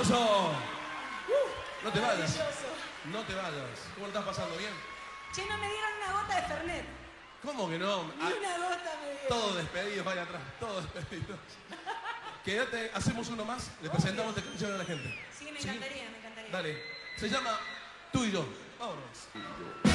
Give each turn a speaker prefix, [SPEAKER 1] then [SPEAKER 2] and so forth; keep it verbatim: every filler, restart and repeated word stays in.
[SPEAKER 1] aplauso. Uh, no te vayas. No te vayas. ¿Cómo lo estás pasando? ¿Bien?
[SPEAKER 2] Che, no me dieron una gota de Fernet.
[SPEAKER 1] ¿Cómo que no?
[SPEAKER 2] Ni
[SPEAKER 1] Ah,
[SPEAKER 2] una gota me dieron.
[SPEAKER 1] todos despedidos, vaya atrás. Todos despedidos. Quédate, hacemos uno más. Le presentamos esta canción a la gente.
[SPEAKER 2] Sí, me encantaría, me encantaría.
[SPEAKER 1] Dale. Se llama Tú y yo. Vámonos.